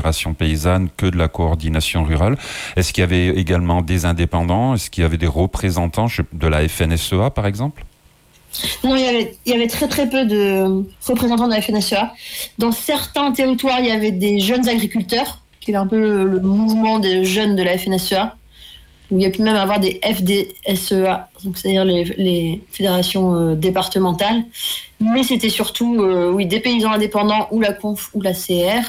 Confédération paysanne que de la coordination rurale. Est-ce qu'il y avait également des indépendants? Est-ce qu'il y avait des représentants de la FNSEA, par exemple? Non, il y avait très très peu de représentants de la FNSEA. Dans certains territoires, il y avait des jeunes agriculteurs, qui est un peu le mouvement des jeunes de la FNSEA, où il y a pu même avoir des FDSEA, donc c'est-à-dire les fédérations départementales. Mais c'était surtout oui, des paysans indépendants, ou la CONF, ou la CR.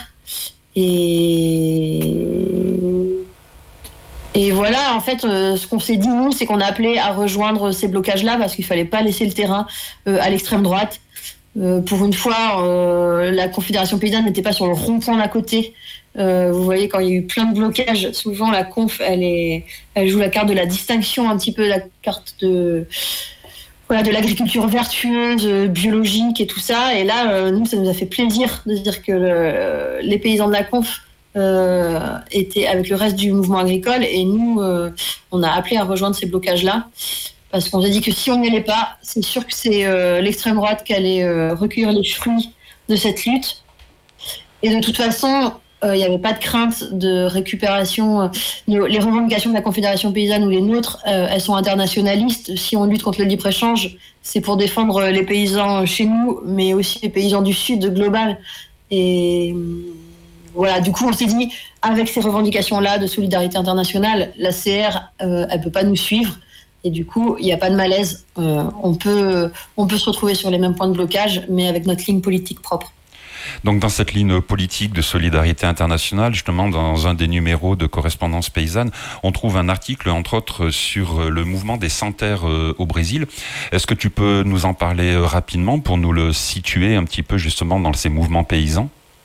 Et voilà, en fait, ce qu'on s'est dit, nous, c'est qu'on a appelé à rejoindre ces blocages-là parce qu'il fallait pas laisser le terrain à l'extrême droite. Pour une fois, la Confédération paysanne n'était pas sur le rond-point d'à côté. Vous voyez, quand il y a eu plein de blocages, souvent la Conf, elle joue la carte de la distinction, un petit peu la carte de l'agriculture vertueuse, biologique et tout ça. Et là, nous, ça nous a fait plaisir de se dire que les paysans de la Conf étaient avec le reste du mouvement agricole, et nous, on a appelé à rejoindre ces blocages-là. Parce qu'on s'est dit que si on n'y allait pas, c'est sûr que c'est l'extrême droite qui allait recueillir les fruits de cette lutte. Et de toute façon, il n'y avait pas de crainte de récupération. Les revendications de la Confédération paysanne ou les nôtres, elles sont internationalistes. Si on lutte contre le libre-échange, c'est pour défendre les paysans chez nous, mais aussi les paysans du Sud global. Et voilà, du coup, on s'est dit, avec ces revendications-là de solidarité internationale, la CR, elle ne peut pas nous suivre. Et du coup, il n'y a pas de malaise. On peut se retrouver sur les mêmes points de blocage, mais avec notre ligne politique propre. Donc dans cette ligne politique de solidarité internationale, justement dans un des numéros de Correspondance paysanne, on trouve un article entre autres sur le mouvement des sans-terre au Brésil. Est-ce que tu peux nous en parler rapidement pour nous le situer un petit peu justement dans ces mouvements paysans?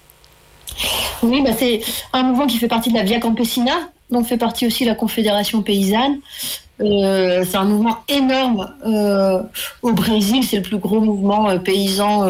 Oui, c'est un mouvement qui fait partie de la Via Campesina, dont fait partie aussi la Confédération paysanne. C'est un mouvement énorme au Brésil, c'est le plus gros mouvement paysan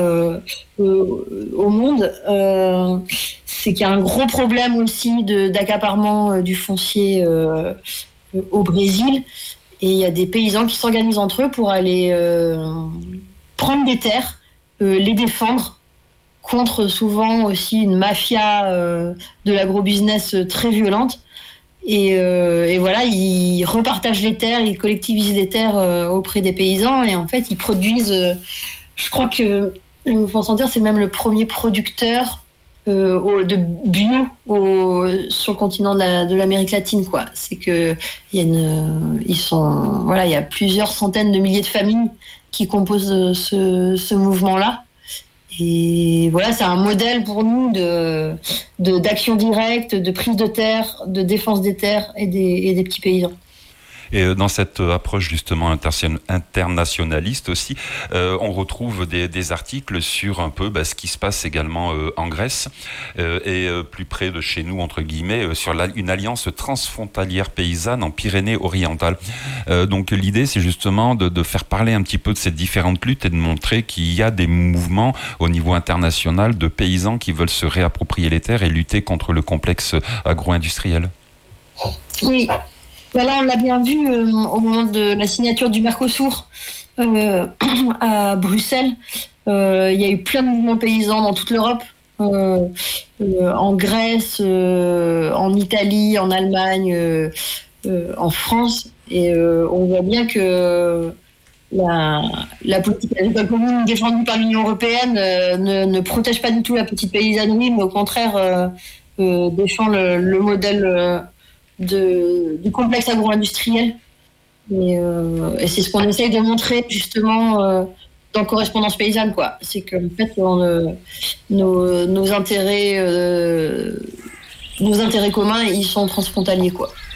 au monde. C'est qu'il y a un gros problème aussi d'accaparement du foncier au Brésil, et il y a des paysans qui s'organisent entre eux pour aller prendre des terres, les défendre contre souvent aussi une mafia de l'agrobusiness très violente. Et voilà, ils repartagent les terres, ils collectivisent les terres auprès des paysans, et en fait, ils produisent. Je crois que le mouvement sans terre, c'est même le premier producteur de bio sur le continent de l'Amérique latine, quoi. C'est que il y a plusieurs centaines de milliers de familles qui composent ce mouvement-là. Et voilà, c'est un modèle pour nous d'action directe, de prise de terre, de défense des terres et des petits paysans. Et dans cette approche justement internationaliste aussi, on retrouve des articles sur un peu ce qui se passe également en Grèce et plus près de chez nous, entre guillemets, sur une alliance transfrontalière paysanne en Pyrénées-Orientales. Donc l'idée, c'est justement de faire parler un petit peu de ces différentes luttes et de montrer qu'il y a des mouvements au niveau international de paysans qui veulent se réapproprier les terres et lutter contre le complexe agro-industriel. Oui. Là, on l'a bien vu au moment de la signature du Mercosur à Bruxelles. Il y a eu plein de mouvements paysans dans toute l'Europe, en Grèce, en Italie, en Allemagne, en France. Et on voit bien que la politique agricole commune défendue par l'Union européenne ne protège pas du tout la petite paysannerie, mais au contraire défend le modèle du complexe agro-industriel. Et c'est ce qu'on essaye de montrer justement dans Correspondance paysanne, quoi. C'est que en fait, nos intérêts communs, ils sont transfrontaliers, quoi.